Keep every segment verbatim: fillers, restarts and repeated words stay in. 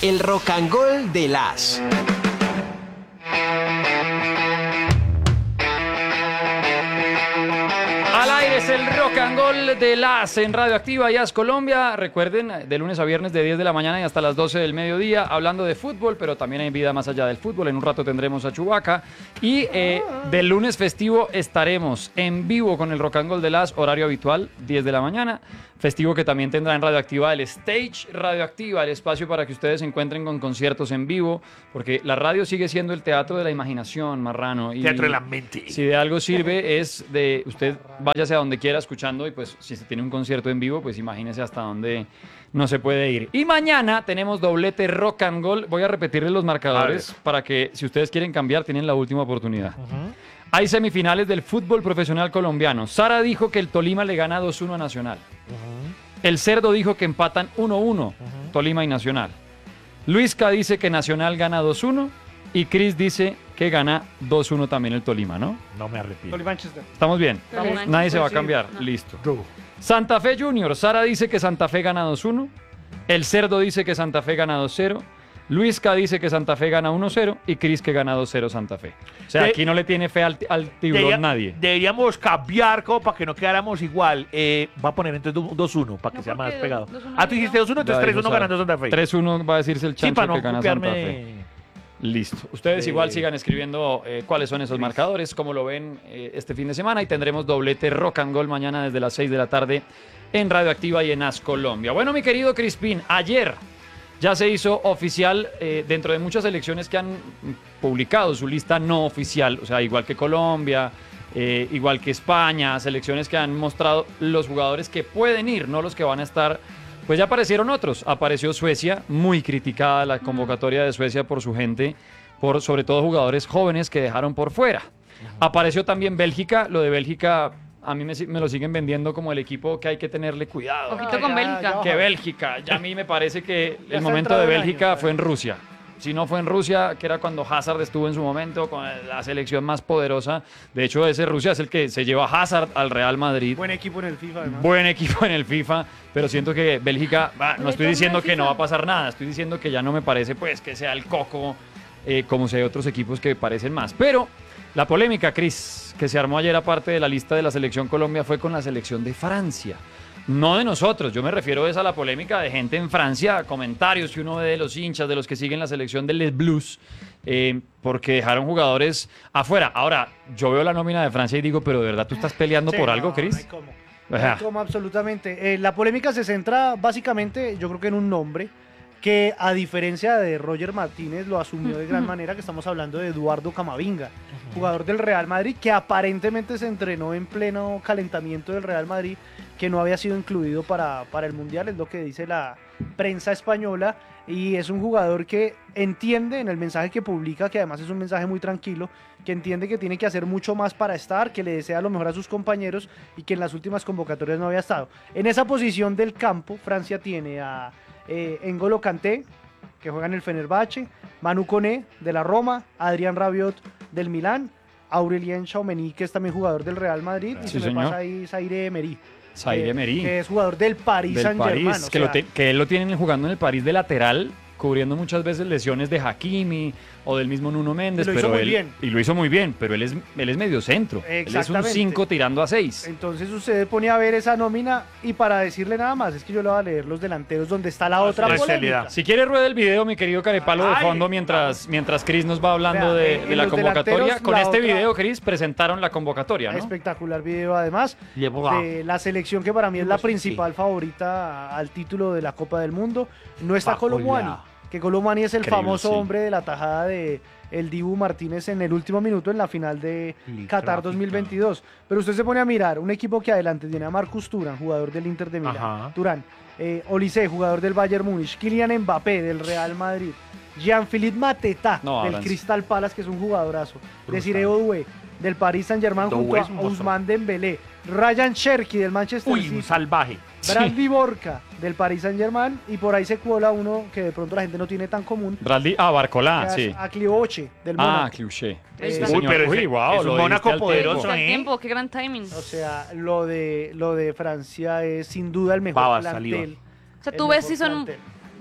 El Rock and Roll de las. Al aire es el Rock and Roll de las en Radioactiva y As Colombia. Recuerden, de lunes a viernes de diez de la mañana y hasta las doce del mediodía, hablando de fútbol, pero también hay vida más allá del fútbol. En un rato tendremos a Chewbacca. Y eh, del lunes festivo estaremos en vivo con el Rock and Roll de las, horario habitual, diez de la mañana. Festivo que también tendrá en Radioactiva el Stage Radioactiva, el espacio para que ustedes se encuentren con conciertos en vivo, porque la radio sigue siendo el teatro de la imaginación, Marrano. Y teatro de la mente. Si de algo sirve es de usted váyase a donde quiera escuchando y pues si se tiene un concierto en vivo, pues imagínese hasta dónde no se puede ir. Y mañana tenemos doblete Rock and Roll. Voy a repetirles los marcadores para que si ustedes quieren cambiar tienen la última oportunidad. Uh-huh. Hay semifinales del fútbol profesional colombiano. Sara dijo que el Tolima le gana dos uno a Nacional. Uh-huh. El Cerdo dijo que empatan uno uno, uh-huh. Tolima y Nacional. Luisca dice que Nacional gana dos uno y Cris dice que gana dos uno también el Tolima, ¿no? No me arrepiento. Tolimanchester. ¿Estamos bien? Estamos. Nadie se va a cambiar. No. Listo. Santa Fe Junior. Sara dice que Santa Fe gana dos uno. El Cerdo dice que Santa Fe gana dos cero. Luisca dice que Santa Fe gana uno cero y Cris que gana dos cero Santa Fe. O sea, de, aquí no le tiene fe al, al tiburón debería, nadie. Deberíamos cambiar como para que no quedáramos igual. Eh, va a poner entonces dos uno para que no, sea más pegado. Ah, tú dijiste dos uno, entonces tres uno ganando Santa Fe. tres uno va a decirse el chancho sí, no que gana copiarme... Santa Fe. Listo. Ustedes eh, igual sigan escribiendo eh, cuáles son esos marcadores, cómo lo ven eh, este fin de semana y tendremos doblete Rock and Roll mañana desde las seis de la tarde en Radioactiva y en As Colombia. Bueno, mi querido Crispín, ayer ya se hizo oficial eh, dentro de muchas selecciones que han publicado su lista no oficial, o sea, igual que Colombia, eh, igual que España, selecciones que han mostrado los jugadores que pueden ir, no los que van a estar. Pues ya aparecieron otros. Apareció Suecia, muy criticada la convocatoria de Suecia por su gente, por sobre todo jugadores jóvenes que dejaron por fuera. Uh-huh. Apareció también Bélgica. Lo de Bélgica a mí me, me lo siguen vendiendo como el equipo que hay que tenerle cuidado. Poquito con Bélgica. Que Bélgica. Ya a mí me parece que el momento de Bélgica fue en Rusia. Si no fue en Rusia, que era cuando Hazard estuvo en su momento con la selección más poderosa. De hecho, ese Rusia es el que se lleva a Hazard al Real Madrid. Buen equipo en el FIFA, además. Buen equipo en el FIFA, pero siento que Bélgica, bah, no estoy diciendo que no va a pasar nada, estoy diciendo que ya no me parece pues que sea el coco, eh, como si hay otros equipos que parecen más. Pero la polémica, Cris, que se armó ayer aparte de la lista de la selección Colombia fue con la selección de Francia. No de nosotros, yo me refiero a la polémica de gente en Francia, comentarios que uno ve de los hinchas, de los que siguen la selección de Les Blues, eh, porque dejaron jugadores afuera. Ahora, yo veo la nómina de Francia y digo, pero ¿de verdad tú estás peleando sí, por no, algo, Cris? No hay cómo, no hay cómo absolutamente. Eh, la polémica se centra básicamente, yo creo que en un nombre, que a diferencia de Roger Martínez lo asumió de gran manera, que estamos hablando de Eduardo Camavinga, uh-huh. jugador del Real Madrid, que aparentemente se entrenó en pleno calentamiento del Real Madrid, que no había sido incluido para, para el Mundial, es lo que dice la prensa española, y es un jugador que entiende en el mensaje que publica, que además es un mensaje muy tranquilo, que entiende que tiene que hacer mucho más para estar, que le desea lo mejor a sus compañeros y que en las últimas convocatorias no había estado. En esa posición del campo, Francia tiene a eh, N'Golo Kanté, que juega en el Fenerbahce, Manu Koné de la Roma, Adrián Rabiot del Milán, Aurélien Tchouaméni, que es también jugador del Real Madrid, y sí, se señor. me pasa ahí Zaire Emery. Zaire Emery. Que es jugador del Paris del Saint-Germain. París, o que, sea, lo te, que él lo tienen jugando en el París de lateral, cubriendo muchas veces lesiones de Hakimi o del mismo Nuno Méndez. Y lo hizo pero muy él, bien. Y lo hizo muy bien, pero él es, él es medio centro. Él es un cinco tirando a seis. Entonces usted pone a ver esa nómina y para decirle nada más, es que yo le voy a leer los delanteros donde está la otra es polémica. realidad. Si quiere rueda el video, mi querido Carepalo, de fondo, mientras, mientras Cris nos va hablando Vea, de, en de la los convocatoria. Con la este otra... video, Cris, presentaron la convocatoria, ¿no? Espectacular video, además, Llevo de la selección que para mí es la principal favorita al título de la Copa del Mundo. No está Colomani, que Colomani es el Increíble, famoso sí. hombre de la tajada de el Dibu Martínez en el último minuto en la final de Qatar dos mil veintidós. Pero usted se pone a mirar un equipo que adelante tiene a Marcus Thuram, jugador del Inter de Milán, Ajá. Thuram, eh, Olise, jugador del Bayern Múnich, Kylian Mbappé del Real Madrid, Jean-Philippe Mateta No, del Alan, Crystal Palace, que es un jugadorazo, Desiree Doué del Paris Saint-Germain junto a Ousmane Dembélé, Ryan Cherki del Manchester Uy, City, un salvaje. Bradley sí. Borca del Paris Saint-Germain, y por ahí se cuela uno que de pronto la gente no tiene tan común. Bradley, ah, Barcolá, sí. A Clioche del Ah, Mónaco. Clioche. Eh, Sí, Uy, señor. pero Uy, ese- wow, es un lo Mónaco dijiste al poderoso, tiempo. El ¿eh? tiempo, qué gran timing. O sea, lo de, lo de Francia es sin duda el mejor Baba, plantel. saliva. O sea, el tú ves mejor si son plantel.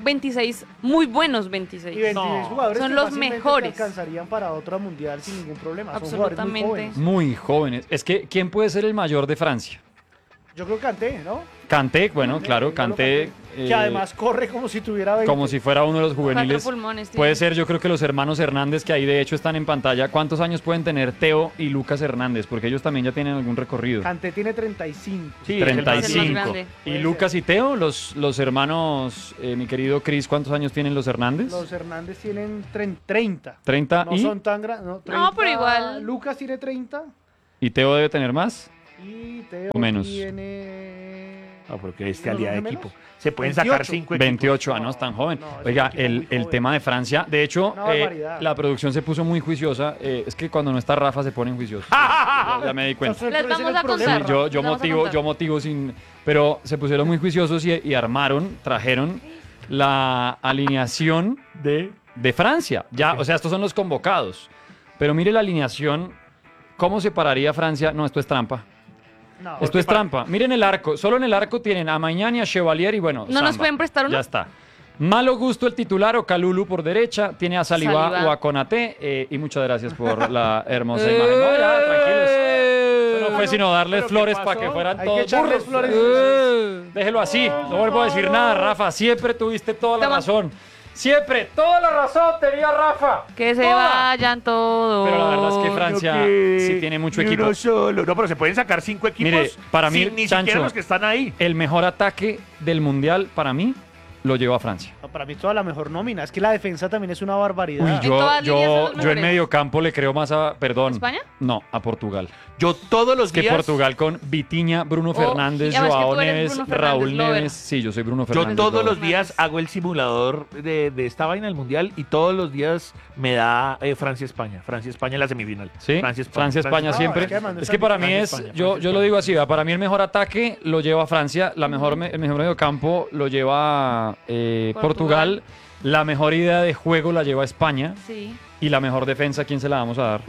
veintiséis muy buenos veintiséis. Y veintiséis No. jugadores Son que los fácilmente te mejores. alcanzarían para otra mundial sin ningún problema. Son jugadores muy Absolutamente. jóvenes. Muy jóvenes. Es que, ¿quién puede ser el mayor de Francia? Yo creo que Kanté, ¿no? Kanté, bueno, Kanté, claro, N'Golo Kanté. Kanté, eh, que además corre como si tuviera veinte. como si fuera uno de los juveniles. Cuatro pulmones tiene. Puede ser, yo creo que los hermanos Hernández, que ahí de hecho están en pantalla. ¿Cuántos años pueden tener Teo y Lucas Hernández? Porque ellos también ya tienen algún recorrido. Kanté tiene treinta y cinco. Sí, es el más- Es el más treinta y cinco. grande. ¿Y Puede Lucas y Teo, los, los hermanos, eh, mi querido Cris, cuántos años tienen los Hernández? Los Hernández tienen tren- treinta. treinta No y, son tan grandes. No, treinta. pero igual. Lucas tiene treinta y Teo debe tener más. y Teo O menos. tiene... No, pero que este ¿No aliado de son equipo. gemelos? Se pueden veintiocho. sacar cinco equipos. veintiocho años, tan joven. No, es Oiga, un equipo el, muy el joven. tema de Francia, de hecho, Una eh, barbaridad. la producción se puso muy juiciosa. eh, es que cuando no está Rafa se ponen juiciosos. ya, ya me di cuenta. Les vamos a Sí, contar. yo, yo Les vamos a motivo, contar. yo motivo sin. Pero se pusieron muy juiciosos y, y armaron, trajeron la alineación De... de Francia. Ya, o sea, estos son los convocados. Pero mire la alineación. ¿Cómo se pararía Francia? No, esto es trampa. No, Esto es trampa. Miren el arco. Solo en el arco tienen a Mañani, a Chevalier y bueno. ¿No nos Samba. pueden prestar uno? Ya está. Malo gusto el titular o Kalulu por derecha. Tiene a Saliba, Saliba. o a Konaté. eh, y muchas gracias por la hermosa imagen. No, ya, tranquilos. Eso no fue sino darles ¿pero qué flores pasó? para que fueran Hay que todos echarles burros. flores. Eh, Déjelo así. No vuelvo a decir nada, Rafa. Siempre tuviste toda la Toma. razón. Siempre, toda la razón tenía Rafa. Que se Toda. vayan todos. Pero la verdad es que Francia No que sí tiene mucho ni equipo. uno solo. No, pero se pueden sacar cinco equipos. Mire, para mí, sin ni Chancho, siquiera los que están ahí. El mejor ataque del Mundial, para mí, lo lleva a Francia. No, para mí toda la mejor nómina. Es que la defensa también es una barbaridad. Uy, En yo, todas líneas son yo, los yo en mejores. medio campo le creo más a, perdón. ¿España? No, a Portugal. Yo todos los Es que días... Portugal con Vitiña, Bruno Oh, Fernández, y además que Joao tú eres Neves, Bruno Fernández Raúl lover. Neves. Sí, yo soy Bruno Yo Fernández. todos lover. los días hago el simulador de, de esta vaina del Mundial y todos los días me da eh, Francia-España. Francia-España en la semifinal. Sí, Francia-España. Francia-España Francia- siempre. Ah, es que además no es está que para ni mí es, Francia-España, yo, yo lo Francia-España. digo así, ¿va? Para mí el mejor ataque lo lleva Francia, la mejor, me- el mejor medio campo lo lleva eh, Portugal. Portugal. La mejor idea de juego la lleva España. Sí. Y la mejor defensa, ¿a quién se la vamos a dar?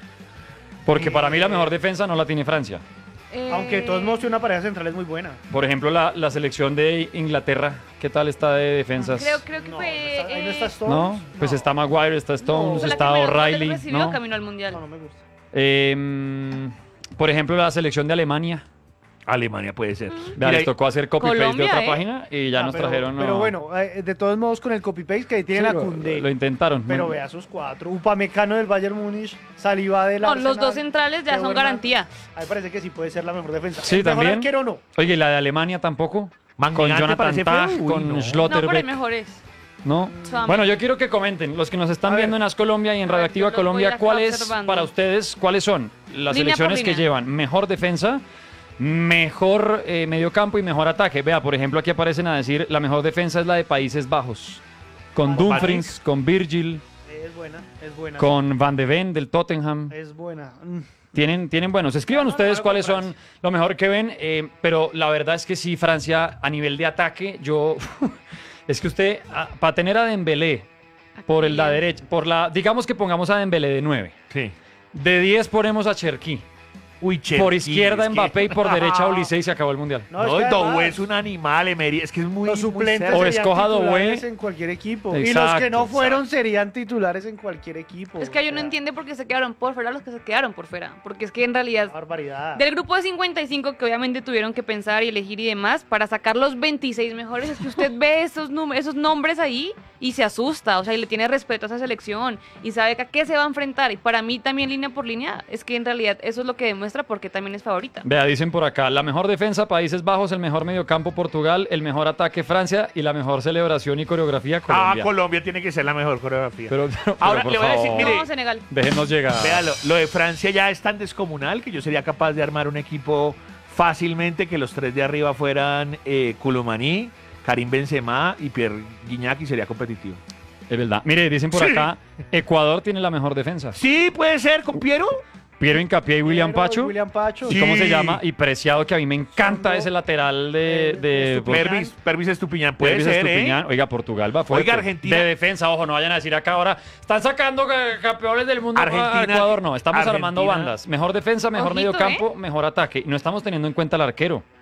Porque para mí la mejor defensa no la tiene Francia. Aunque de todos modos tiene una pareja central es muy buena. Por ejemplo, la, la selección de Inglaterra, ¿qué tal está de defensas? Creo, creo que No, fue. no está- ahí no eh, está Stones. ¿No? Pues No. está Maguire, está Stones, fue la está que menos goles O'Reilly, recibió ¿no? camino al mundial. No, no me gusta. Eh, por ejemplo, la selección de Alemania. Alemania puede ser. Vea, Mira, les tocó hacer copy-paste de Colombia, otra ¿eh? página y ya Ah, nos pero, trajeron... Pero no. bueno, eh, de todos modos con el copy-paste que ahí tienen Sí, a lo, Koundé. lo intentaron. Pero Muy- vea sus cuatro. Upamecano del Bayern Múnich, Saliba del No, Arsenal. los dos centrales ya Theo son Hernán. garantía. A mí me parece que sí puede ser la mejor defensa. Sí, ¿El mejor también. arquero no? Oye, ¿y la de Alemania tampoco? Magnan, Con ¿te Jonathan parece Tah, feo? Uy, con no. No, Schlotterbeck. pero hay mejores. ¿No? Suame. Bueno, yo quiero que comenten, los que nos están A ver. viendo en As Colombia y en A ver, Radioactiva yo los voy Colombia, acá ¿cuáles observando. para ustedes, cuáles son las Línea por selecciones que línea. llevan mejor defensa, mejor eh, mediocampo y mejor ataque? Vea, por ejemplo, aquí aparecen a decir, la mejor defensa es la de Países Bajos, con Ah, Dumfries, con Virgil, Es buena, es buena. con Van de Ven del Tottenham. Es buena. Mm. Tienen, tienen buenos. Escriban No, ustedes no, cuáles no, son lo mejor que ven, eh, pero la verdad es que sí, Francia, a nivel de ataque, yo... es que usted, para tener a Dembélé por el, la Bien. derecha, por la, digamos que pongamos a Dembélé de nueve. Sí. De diez ponemos a Cherki. Uy, Por Cherki, izquierda es que- Mbappé y por derecha Ulises y se acabó el mundial. No, No, es que Doué además es un animal, Emery. Es que es muy. los muy suplentes cerdo. O serían escoja titulares Doué. en cualquier equipo. y los Exacto, que no fueron exacto. serían titulares en cualquier equipo. Es que o yo no sea, entiende por qué se quedaron por fuera los que se quedaron por fuera. Porque es que en realidad, Barbaridad. del grupo de cincuenta y cinco que obviamente tuvieron que pensar y elegir y demás, para sacar los veintiséis mejores, es que usted ve esos, num- esos nombres ahí y se asusta. O sea, y le tiene respeto a esa selección y sabe que a qué se va a enfrentar. Y para mí también línea por línea, es que en realidad eso es lo que demuestra porque también es favorita. Vea, dicen por acá, la mejor defensa Países Bajos, el mejor mediocampo Portugal, el mejor ataque Francia y la mejor celebración y coreografía Ah, Colombia. Colombia tiene que ser la mejor coreografía. Pero, pero, Ahora, por le voy a decir, favor, mire, No, Senegal. déjenos llegar. Véalo, lo de Francia ya es tan descomunal que yo sería capaz de armar un equipo fácilmente que los tres de arriba fueran eh, Koulibaly, Karim Benzema y Pierre Gignac y sería competitivo. Es verdad. Mire, dicen por Sí. acá, Ecuador tiene la mejor defensa. Sí, puede ser, con Piero. Piero Hincapié y William Pero, Pacho. William Pacho. ¿Y cómo Sí. se llama? Y Preciado, que a mí me encanta Son ese dos. lateral de... Eh, de Estupiñán. Pervis, Pervis Estupiñán, puede Pervis ser, Estupiñán. ¿eh? Oiga, Portugal va fuerte. Oiga, Argentina. De defensa, ojo, no vayan a decir acá ahora, están sacando ca- campeones del mundo Argentina- a Ecuador. No, estamos Argentina- armando bandas. Mejor defensa, mejor Ojito, medio campo, mejor ataque. Y no estamos teniendo en cuenta al arquero.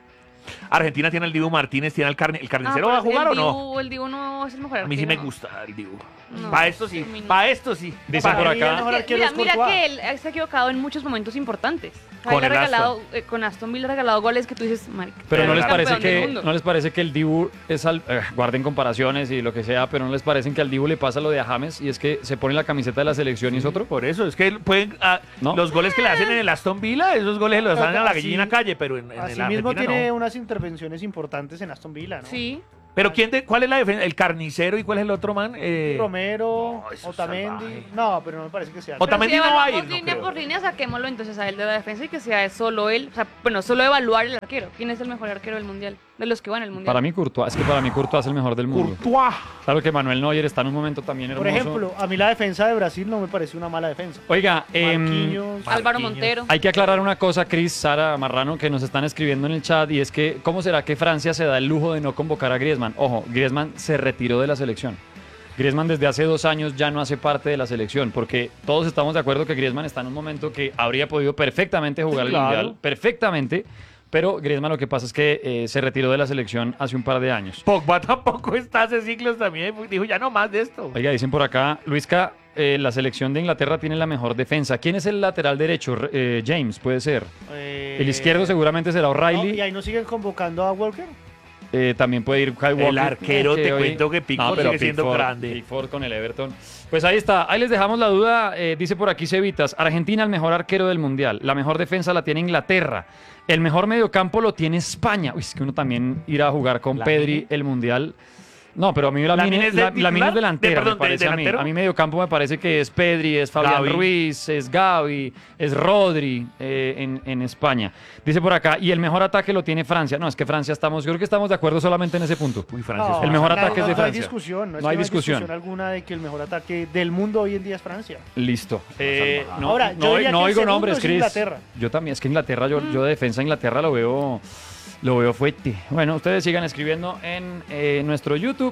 Argentina tiene al Dibu Martínez, tiene al carne, ¿el Ah, carnicero pero va a jugar el o no? Dibu- El Dibu no es el mejor A mí sí me arquero. gusta el Dibu. No, Para esto sí, a mí no. para esto sí. Dicen Para por mí el acá. mejor Mira, arquero mira, es mira Courtois. que él se ha equivocado en muchos momentos importantes. Con Él ha el regalado, eh, con Aston Villa ha regalado goles que tú dices, marica. Pero no Pero les el parece campeón del que mundo. no les parece que el Dibu es al eh, guarden comparaciones y lo que sea, pero no les parece que al Dibu le pasa lo de a James y es que se pone la camiseta de la selección y es otro. Por eso, es que pueden, ah, ¿No? los goles que le hacen en el Aston Villa, esos goles los hacen a la Así- gallina calle, pero en, en Así la mismo Argentina tiene no. unas intervenciones importantes en Aston Villa, ¿no? Sí. Pero quién de- ¿cuál es la defensa? ¿El carnicero y cuál es el otro man? Eh, Romero, No, eso es Otamendi. salvaje. No, pero no me parece que sea. Ota- Pero Otamendi si no va a evaluamos ir, no línea creo. por línea, saquémoslo entonces a él de la defensa y que sea solo él. O sea, bueno, solo evaluar el arquero. ¿Quién es el mejor arquero del mundial? De los que van al mundial. Para mí Courtois, es que para mí Courtois es el mejor del mundo. Courtois. Claro que Manuel Neuer está en un momento también hermoso. Por ejemplo, a mí la defensa de Brasil no me parece una mala defensa. Oiga, em, Marquinhos, Álvaro Marquinhos. Montero. hay que aclarar una cosa, Cris, Sara, Marrano, que nos están escribiendo en el chat y es que ¿cómo será que Francia se da el lujo de no convocar a Griezmann? Ojo, Griezmann se retiró de la selección. Griezmann desde hace dos años ya no hace parte de la selección porque todos estamos de acuerdo que Griezmann está en un momento que habría podido perfectamente jugar el Claro. Mundial, perfectamente, pero Griezmann lo que pasa es que eh, se retiró de la selección hace un par de años. Pogba tampoco está hace siglos también. Dijo, ya no más de esto. Oiga, dicen por acá, Luisca, eh, la selección de Inglaterra tiene la mejor defensa. ¿Quién es el lateral derecho? Eh, James, puede ser. eh, El izquierdo seguramente será no, O'Reilly. y ahí no siguen convocando a Walker. Eh, también puede ir Kyle Walker. arquero, te hoy- cuento que Pickford pero sigue siendo Pickford- grande. Pickford con el Everton. Pues ahí está. Ahí les dejamos la duda. Eh, dice por aquí Cevitas. Argentina el mejor arquero del Mundial. La mejor defensa la tiene Inglaterra. El mejor mediocampo lo tiene España. Uy, es que uno también irá a jugar con ¿La Pedri Mine? el Mundial. No, pero a mí la, ¿La Mine, Mine es de la, la Mine titular? es delantera, De- perdón, me parece de a mí. delantero. A mí mediocampo me parece que es Pedri, es Fabián Gavi. Ruiz, es Gavi, es Rodri eh, en, en España. Dice por acá, y el mejor ataque lo tiene Francia. No, es que Francia estamos, yo creo que estamos de acuerdo solamente en ese punto. Uy, Francia. No, está- El mejor no, ataque no, es de no hay Francia. discusión, no, es No que hay discusión. alguna de que el mejor ataque del mundo hoy en día es Francia. Listo. Eh, no, Ahora, yo no, diría no que el oigo segundo nombres, es Chris. Inglaterra. Yo también, es que Inglaterra, yo, yo de defensa de Inglaterra lo veo, lo veo fuerte. Bueno, ustedes sigan escribiendo en eh, nuestro YouTube.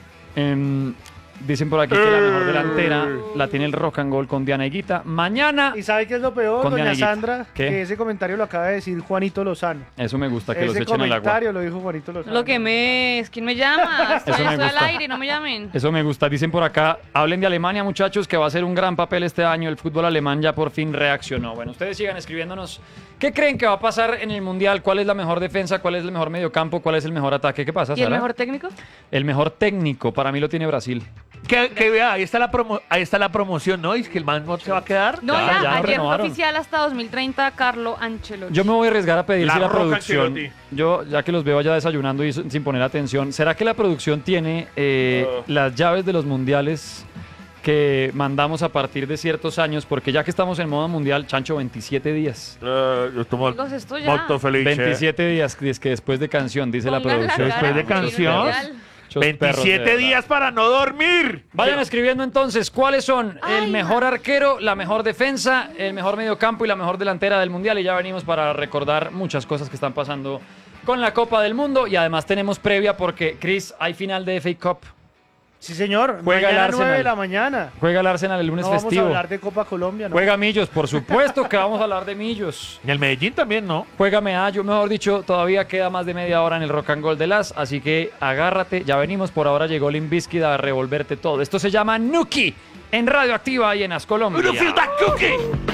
Em, dicen por aquí que la mejor delantera la tiene el Rock and Gold con Diana Higuita. Mañana, ¿Y sabe qué es lo peor, Con doña Diana Sandra? ¿Qué? Que ese comentario lo acaba de decir Juanito Lozano. eso me gusta, que los Ese echen al agua. comentario lo dijo Juanito Lozano. Lo que me es, ¿quién me llama? Estoy, Eso me estoy al gusta. aire, no me llamen. Eso me gusta. Dicen por acá, hablen de Alemania, muchachos, que va a ser un gran papel este año. El fútbol alemán ya por fin reaccionó. Bueno, ustedes sigan escribiéndonos. ¿Qué creen que va a pasar en el Mundial? ¿Cuál es la mejor defensa? ¿Cuál es el mejor mediocampo? ¿Cuál es el mejor ataque? ¿Qué pasa, ¿Y el Sara? mejor técnico? El mejor técnico, para mí lo tiene Brasil. Que, que vea, ahí está, la promo- ahí está la promoción, ¿no? Y es que el man no se va a quedar. No, Ya, ya, ya ayer fue renovaron. oficial hasta dos mil treinta, Carlo Ancelotti. Yo me voy a arriesgar a pedir La si la Roca producción, Ancelotti. yo ya que los veo allá desayunando y sin poner atención, ¿será que la producción tiene eh, Oh. las llaves de los mundiales que mandamos a partir de ciertos años? Porque ya que estamos en modo mundial, Chancho, veintisiete días. Eh, yo estoy Chicos, esto ya. muy feliz. veintisiete días, es que después de canción, dice la Pongan producción. cara, Después de porque canción. es real. Muchos perros, de veintisiete verdad. días para no dormir. Vayan escribiendo entonces cuáles son el Ay, mejor arquero, la mejor defensa, el mejor mediocampo y la mejor delantera del mundial. Y ya venimos para recordar muchas cosas que están pasando con la Copa del Mundo. Y además tenemos previa porque, Chris, hay final de F A Cup. Sí, señor. Juega el Mañana Arsenal. nueve de la mañana. Juega el Arsenal el lunes No vamos festivo. a hablar de Copa Colombia, ¿no? Juega Millos, por supuesto que vamos a hablar de Millos. Y el Medellín también, ¿no? Juega Medallo, mejor dicho, todavía queda más de media hora en el Rock and Gold de Las, así que agárrate, ya venimos, por ahora llegó Limp Bizkit a revolverte todo. Esto se llama Nuki en Radioactiva y en As Colombia. Uno feel that cookie.